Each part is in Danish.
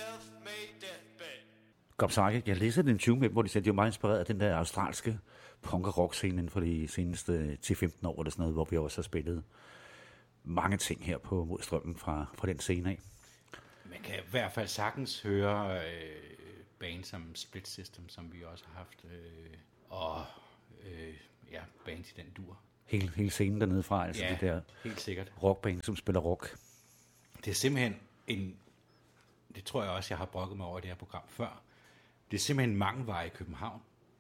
self-made deathbed. Gobsarke, jeg læser den 20 med, hvor de siger, at de er meget inspireret af den der australske punk- og rock-scene inden for de seneste 10-15 år, eller sådan noget, hvor vi også har spillet mange ting her på Modstrømmen fra den scene af. Man kan i hvert fald sagtens høre band som Split System, som vi også har haft, og band i den dur. Hele scenen dernede fra, altså ja, det der helt sikkert. Rockband, som spiller rock. Det er simpelthen det tror jeg også, jeg har brokket mig over i det her program før. Det er simpelthen mangelvare i København.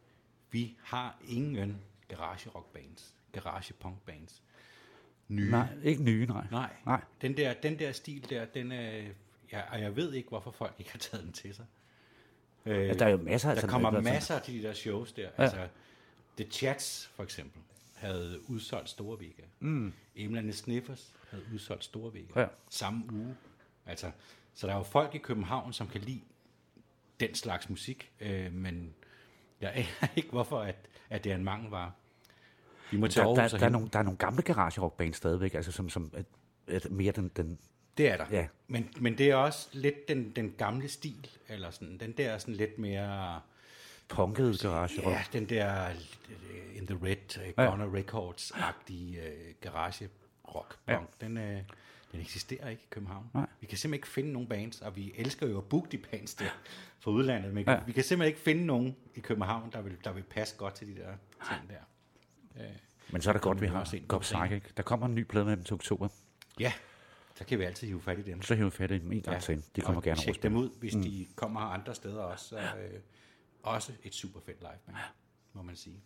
Vi har ingen garage-rockbands, garage-punkbands. Nye. Nej, ikke nye, nej. Den der stil der, den er... og jeg ved ikke, hvorfor folk ikke har taget den til sig. Der er jo masser. Der kommer masser til de der shows der. Ja. Altså, The Chats, for eksempel, havde udsolgt store Vega. Emlande Sniffers havde udsolgt store Vega. Samme uge. Altså, så der er jo folk i København, som kan lide den slags musik, men jeg aner ikke, hvorfor at det er en mangelvare. Vi må tage der er nogle gamle garage-rockbands stadigvæk, altså som mere den... Det er der. Ja. Men det er også lidt den gamle stil, eller sådan, den der sådan lidt mere... Punkede garage-rock. Ja, den der In the Red, Gunner Records-agtige garage-rock. Ja. Den eksisterer ikke i København. Nej. Vi kan simpelthen ikke finde nogen bands, og vi elsker jo at booke de bands der fra udlandet, men vi kan simpelthen ikke finde nogen i København, der vil passe godt til de der ting der. Men så er det godt, vi har Gobsarke. Der kommer en ny plade med dem til oktober. Ja, så kan vi altid hive fat i dem. Så hiver vi fat i dem en gang til. De kommer gerne over. Tjek dem ud, hvis de kommer andre steder også. Så, også et super fedt liveband, må man sige.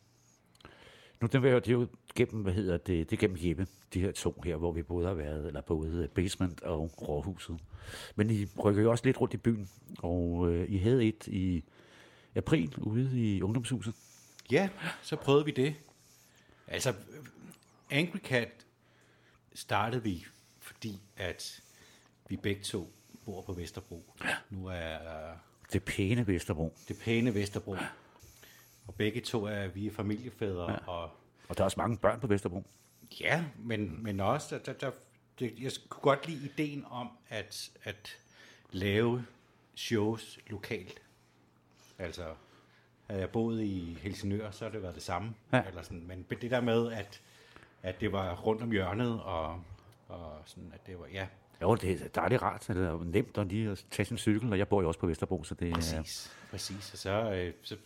Nu det er jo gennem, det er gennem Jeppe, de her to her, hvor vi både har været, eller både Basement og Råhuset. Men I rykker jo også lidt rundt i byen, og I havde et i april ude i Ungdomshuset. Ja, så prøvede vi det. Altså, Angry Cat startede vi, fordi at vi begge to bor på Vesterbro. Nu er... Det pæne Vesterbro. Det pæne Vesterbro. Og begge to er vi familiefædre. Ja. Og der er også mange børn på Vesterbro. Ja, men også, jeg kunne godt lide ideen om at lave shows lokalt. Altså, havde jeg boet i Helsingør, så har det været det samme. Ja. Eller sådan. Men det der med, at det var rundt om hjørnet, og sådan, at det var, ja... Jo, det er dejligt rart. Det er nemt at lige at tage sin cykel, og jeg bor jo også på Vesterbro, så det Præcis. Og så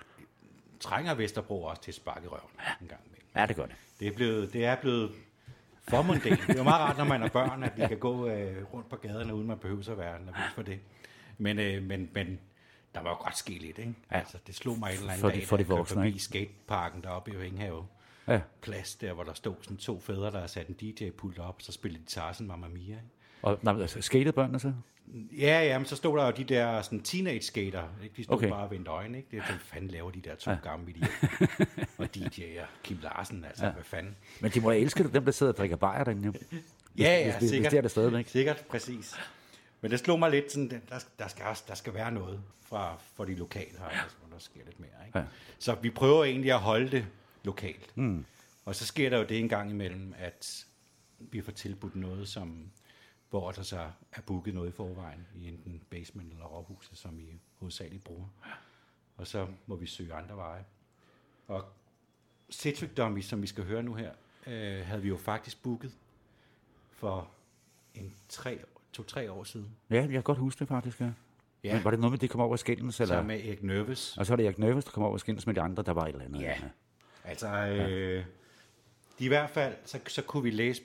trænger Vesterbro også til at sparke i røven en gang imellem. Ja, det gør det. Det er blevet for mundane. Det er jo meget rart, når man er børn, at vi kan gå rundt på gaderne, uden man behøver at være nervøs for det. Men der var jo godt ske lidt, ikke? Ja. Altså, det slog mig en eller anden dag, for de voksne, i skateparken deroppe i Ringhave. Ja. Plads der, hvor der stod sådan to fædre, der havde sat en DJ-pult op, og så spillede de Tarzan Mamma Mia, ikke? Og skatede børnene så? Ja, men så stod der jo de der sådan teenage-skater, ikke? De stod bare og vendte øjne, ikke? Det er, hvad fanden laver de der to gamle idioter? Og DJ'er, Kim Larsen, altså, hvad fanden? Men de må da elske det, dem der sidder og drikker bajer derinde. Ja, sikkert. Hvis det er det stadigvæk. Sikkert, præcis. Men det slog mig lidt sådan, der skal være noget for de lokale her, altså, hvor der sker lidt mere, ikke? Ja. Så vi prøver egentlig at holde det lokalt. Og så sker der jo det en gang imellem, at vi får tilbudt noget, hvor der så er booket noget i forvejen, i enten Basement eller Råhuset, som vi hovedsageligt bruger. Og så må vi søge andre veje. Og Citric Dummies, som vi skal høre nu her, havde vi jo faktisk booket for 2-3 år siden. Ja, jeg kan godt huske det faktisk, ja. Men var det noget med, det kom over i skændes? Eller? Så med Erik Nervous. Og så er det Erik Nervous, der kom over i skændes med de andre, der var et eller andet. Ja, altså, i hvert fald, så kunne vi læse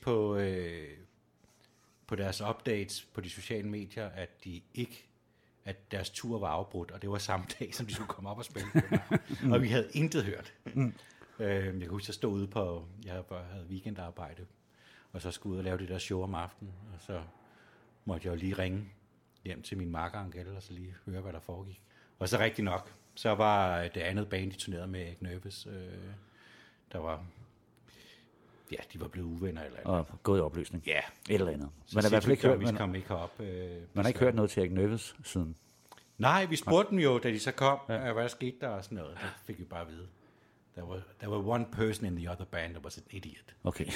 på deres updates på de sociale medier, at deres tur var afbrudt, og det var samme dag, som de skulle komme op og spille. Og vi havde intet hørt. Jeg kan huske, jeg stod ude på, jeg havde weekendarbejde, og så skulle ud og lave det der show om aftenen, og så måtte jeg jo lige ringe hjem til min makker Angel, og så lige høre, hvad der foregik. Og så rigtig nok, så var det andet band, de turnerede med Erik Nervous, der var... Ja, de var blevet uvenner eller andet. Og gået i opløsning. Ja. Et eller andet. Man har i hvert fald ikke hørt, man har ikke hørt noget til Erik Nervous siden. Nej, vi spurgte dem jo, da de så kom, hvad der skete der og sådan noget. Der fik vi bare at vide. There were one person in the other band that was an idiot. Okay.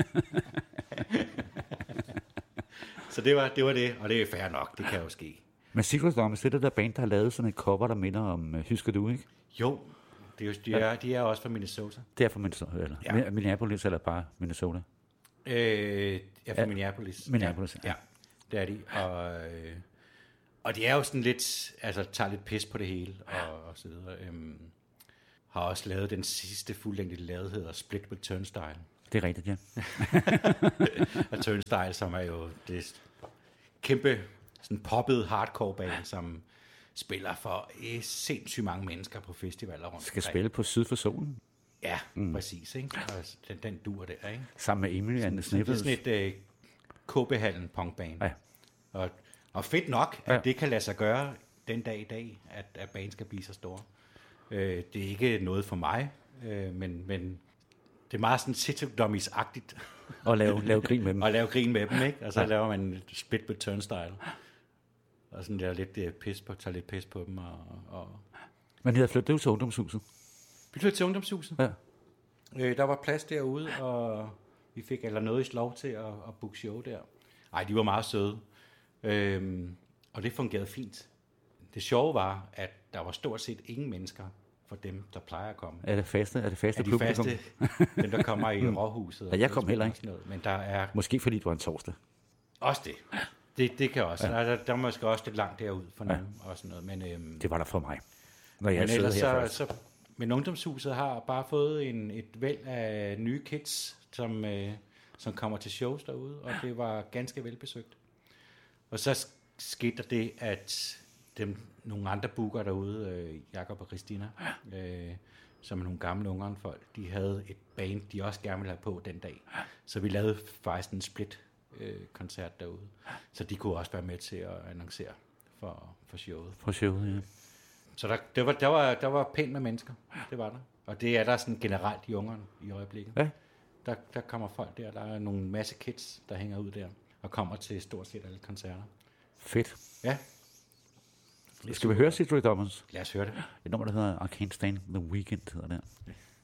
Så det var det, og det er fair nok, det kan jo ske. Men Secret Dogs, det er det der band, der har lavet sådan et cover, der minder om Husker du, ikke? Jo, de er også fra Minnesota. Det er fra Minnesota, eller Minneapolis, eller bare Minnesota? Fra Minneapolis. Minneapolis, ja. Det er de, og de er jo sådan lidt, altså tager lidt pis på det hele, og så videre. Har også lavet den sidste fuldlængde, lavet hedder Split with Turnstile. Det er rigtigt, ja. Og Turnstile, som er jo det kæmpe, sådan poppet hardcore band, som spiller for sindssygt mange mennesker på festivaler rundt. Skal spille på Syd for Solen. Ja, præcis, ikke? Og den dur der, ikke? Sammen med Emily and the Sniffles. Det er sådan et KB-hallen punkband. Ja. Og fedt nok, at det kan lade sig gøre den dag i dag, at band skal blive så store. Det er ikke noget for mig, men det er meget sådan City-Dummies-agtigt. Og lave grin med dem. Og lave grin med dem, ikke? Og så laver man et Split with Turnstile. Og sådan der lidt pis på, tager lidt pis på dem. Men I havde flyttet til ungdomshuset? Vi flyttede til ungdomshuset. Ja. Der var plads derude, og vi fik noget i lov til at booke show der. Ej, de var meget søde. Og det fungerede fint. Det sjove var, at der var stort set ingen mennesker for dem, der plejer at komme. Er det faste publikum? Dem, der kommer i Råhuset. Ja, jeg kom heller ikke. Noget. Men der er... Måske fordi det var en torsdag. Også det. Det kan også. Ja. Der er måske også lidt langt derud for nogen. Og sådan noget. Men, det var der for mig. Når jeg men ellers men ungdomshuset har bare fået et væld af nye kids, som kommer til shows derude, og det var ganske velbesøgt. Og så skete der det, at nogle andre booker derude, Jakob og Christina, som er nogle gamle ungernfolk, de havde et band, de også gerne ville have på den dag. Så vi lavede faktisk en split-koncert derude. Så de kunne også være med til at annoncere for showet. For showet, ja. Så der var pænt med mennesker, det var der. Og det er der sådan generelt i Ungern i øjeblikket. Ja. Der kommer folk der er nogle masse kids, der hænger ud der, og kommer til stort set alle koncerter. Fedt. Ja. Skal vi høre Secret Dogs? Lad os høre det. Et nummer, der hedder I Can't Stand the Weekend, hedder det.